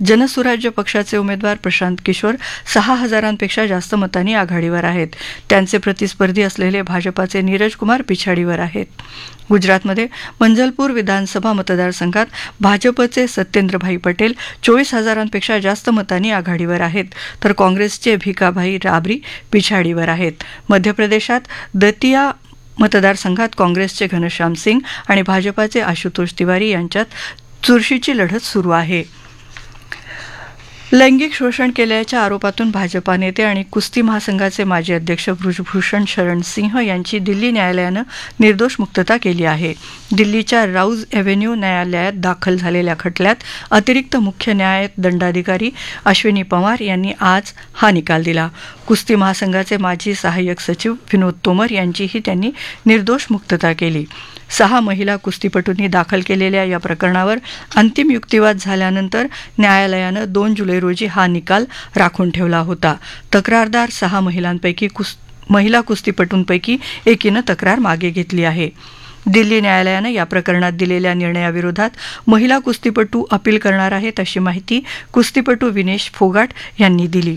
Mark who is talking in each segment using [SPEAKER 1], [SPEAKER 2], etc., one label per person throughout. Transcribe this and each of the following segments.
[SPEAKER 1] जनसुराज्य पक्षाचे उमेदवार प्रशांत किशोर 6,000पेक्षा जास्त मतांनी आघाडीवर आहेत. त्यांचे प्रतिस्पर्धी असलेले भाजपाचे नीरज कुमार पिछाडीवर आहेत. गुजरातमध्ये मंजलपूर विधानसभा मतदारसंघात भाजपचे सत्येंद्रभाई पटेल 24,000पेक्षा जास्त मतांनी आघाडीवर आहेत, तर काँग्रेसचे भिकाभाई राबरी पिछाडीवर आहेत. मध्य प्रदेशात दतिया मतदारसंघात काँग्रेसचे घनश्याम सिंग आणि भाजपाचे आशुतोष तिवारी यांच्यात चुरशीची लढत सुरू आहे. लैंगिक शोषण केल्याच्या आरोपातून भाजपा नेते आणि कुस्ती महासंघाचे माजी अध्यक्ष बृजभूषण शरण सिंह यांची दिल्ली न्यायालयानं निर्दोष मुक्तता केली आहे. दिल्लीच्या राऊज एव्हेन्यू न्यायालयात दाखल झालेल्या खटल्यात अतिरिक्त मुख्य न्याय दंडाधिकारी अश्विनी पवार यांनी आज हा निकाल दिला. कुस्ती महासंघाचे माजी सहाय्यक सचिव विनोद तोमर यांचीही त्यांनी निर्दोष मुक्तता केली. 6 महिला कुस्तीपटूंनी दाखल केलेल्या या प्रकरणावर अंतिम युक्तिवाद झाल्यानंतर न्यायालयानं 2 जुलै रोजी हा निकाल राखून ठेवला होता. तक्रारदार 6 महिला कुस्तीपटूंपैकी एकीनं तक्रार मागे घेतली आहे. दिल्ली न्यायालयानं या प्रकरणात दिलेल्या निर्णयाविरोधात महिला कुस्तीपटू अपील करणार आहेत, अशी माहिती कुस्तीपटू विनेश फोगाट यांनी दिली.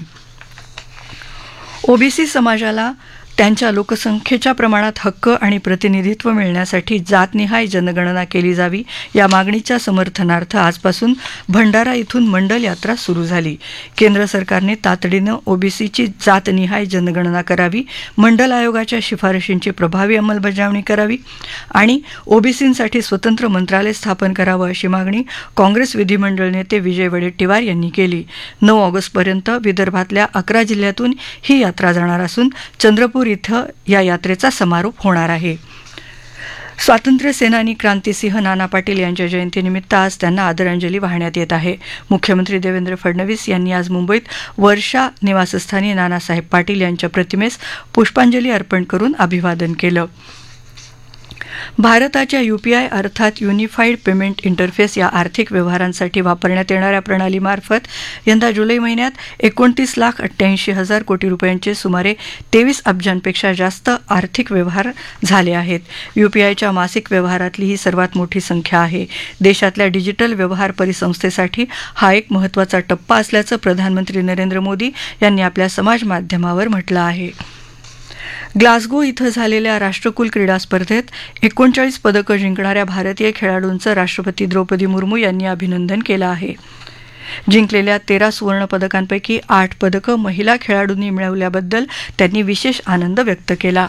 [SPEAKER 1] ओबीसी समाजाला त्यांच्या लोकसंख्येच्या प्रमाणात हक्क आणि प्रतिनिधित्व मिळण्यासाठी जातनिहाय जनगणना केली जावी या मागणीच्या समर्थनार्थ आजपासून भंडारा इथून मंडल यात्रा सुरू झाली. केंद्र सरकारने तातडीनं ओबीसीची जातनिहाय जनगणना करावी, मंडल आयोगाच्या शिफारशींची प्रभावी अंमलबजावणी करावी आणि ओबीसींसाठी स्वतंत्र मंत्रालय स्थापन करावं, अशी मागणी काँग्रेस विधिमंडळ नेते विजय वडेट्टीवार यांनी केली. 9 ऑगस्टपर्यंत विदर्भातल्या 11 जिल्ह्यातून ही यात्रा जाणार असून चंद्रपूर इथं या यात्रेचा समारोप होणार आहे. स्वातंत्र्य सेनानी क्रांतिसिंह नाना पाटील यांच्या जयंतीनिमित्त आज त्यांना आदरांजली वाहण्यात येत आहे. मुख्यमंत्री देवेंद्र फडणवीस यांनी आज मुंबईत वर्षा निवासस्थानी नानासाहेब पाटील यांच्या प्रतिमेस पुष्पांजली अर्पण करून अभिवादन केलं. भारताच्या यूपीआय अर्थात युनिफाईड पेमेंट इंटरफेस या आर्थिक व्यवहारांसाठी वापरण्यात येणाऱ्या प्रणालीमार्फत यंदा जुलै महिन्यात 29,88,000 कोटी रुपयांचे सुमारे 23 अब्जांपेक्षा जास्त आर्थिक व्यवहार झाले आहेत. यूपीआयच्या मासिक व्यवहारातली ही सर्वात मोठी संख्या आहे. देशातल्या डिजिटल व्यवहार परिसंस्थेसाठी हा एक महत्त्वाचा टप्पा असल्याचं प्रधानमंत्री नरेंद्र मोदी यांनी आपल्या समाज माध्यमावर म्हटलं आहे. ग्लासगो इथं झालेल्या राष्ट्रकुल क्रीडा स्पर्धेत 39 पदकं जिंकणाऱ्या भारतीय खेळाडूंचं राष्ट्रपती द्रौपदी मुर्मू यांनी अभिनंदन केलं आहे. जिंकलेल्या 13 सुवर्ण पदकांपैकी 8 पदकं महिला खेळाडूंनी मिळवल्याबद्दल त्यांनी विशेष आनंद व्यक्त केला.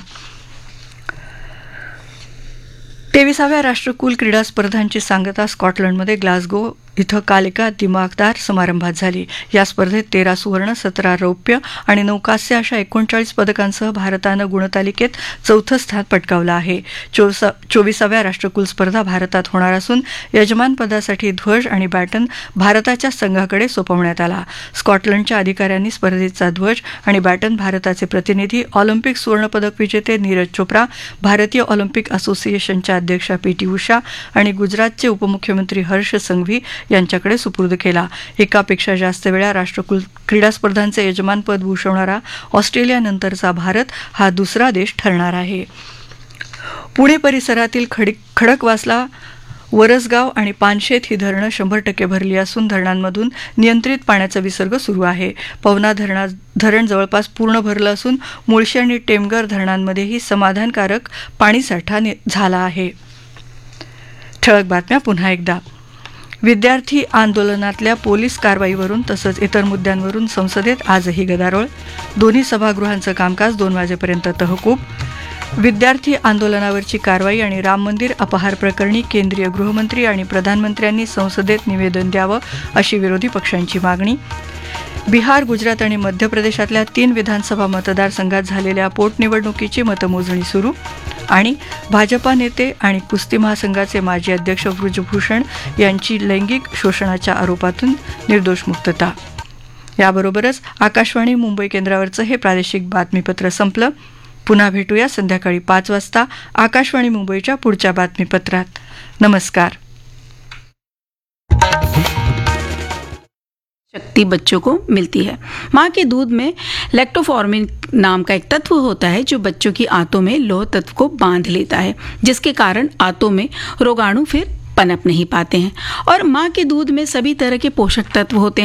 [SPEAKER 1] 23व्या राष्ट्रकुल क्रीडा स्पर्धांची सांगता स्कॉटलंडमध्ये ग्लासगो इथं काल एका दिमागदार समारंभात झाली. या स्पर्धेत 13 सुवर्ण, 17 रौप्य आणि 9 कांस्य अशा 39 पदकांसह भारतानं गुणतालिकेत 4थं स्थान पटकावलं आहे. 24व्या राष्ट्रकुल स्पर्धा भारतात होणार असून यजमानपदासाठी ध्वज आणि बॅटन भारताच्या संघाकडे सोपवण्यात आला. स्कॉटलंडच्या अधिकाऱ्यांनी स्पर्धेचा ध्वज आणि बॅटन भारताचे प्रतिनिधी, ऑलिम्पिक सुवर्णपदक विजेते नीरज चोप्रा, भारतीय ऑलिम्पिक असोसिएशनच्या अध्यक्षा पीटी उषा आणि गुजरातचे उपमुख्यमंत्री हर्ष संघवी यांच्याकडे सुपूर्द केला. एकापेक्षा जास्त वेळा राष्ट्रकुल क्रीडा स्पर्धांचे यजमानपद भूषवणारा ऑस्ट्रेलियानंतरचा भारत हा दुसरा देश ठरणार आहे. पुणे परिसरातील खडकवासला, वरसगाव आणि पानशेत ही धरणं 100% भरली असून धरणांमधून नियंत्रित पाण्याचा विसर्ग सुरू आहे. पवना धरण जवळपास पूर्ण भरलं असून मुळशी आणि टेमघर धरणांमध्येही समाधानकारक पाणीसाठा झाला आहे. ठळक बातम्या पुन्हा एकदा. विद्यार्थी आंदोलनातल्या पोलीस कारवाईवरून तसंच इतर मुद्द्यांवरून संसदेत आजही गदारोळ. दोन्ही सभागृहांचं कामकाज 2 वाजेपर्यंत तहकूब. विद्यार्थी आंदोलनावरची कारवाई आणि राम मंदिर अपहार प्रकरणी केंद्रीय गृहमंत्री आणि प्रधानमंत्र्यांनी संसदेत निवेदन द्यावं, अशी विरोधी पक्षांची मागणी. बिहार, गुजरात आणि मध्य प्रदेशातल्या 3 विधानसभा मतदारसंघात झालेल्या पोटनिवडणुकीची मतमोजणी सुरू. आणि भाजपा नेते आणि कुस्ती महासंघाचे माजी अध्यक्ष बृजभूषण यांची लैंगिक शोषणाच्या आरोपातून निर्दोष मुक्तता. याबरोबरच आकाशवाणी मुंबई केंद्रावरचं हे प्रादेशिक बातमीपत्र संपलं. पुन्हा भेटूया संध्याकाळी 5 वाजता आकाशवाणी मुंबईच्या पुढच्या बातमीपत्रात. नमस्कार.
[SPEAKER 2] शक्ति बच्चों को मिलती है। माँ के दूध में लैक्टोफॉर्मिन नाम का एक तत्व होता है जो बच्चों की आंतों में लौह तत्व को बांध लेता है, जिसके कारण आंतों में रोगाणु फिर पनप नहीं पाते हैं और माँ के दूध में सभी तरह के पोषक तत्व होते हैं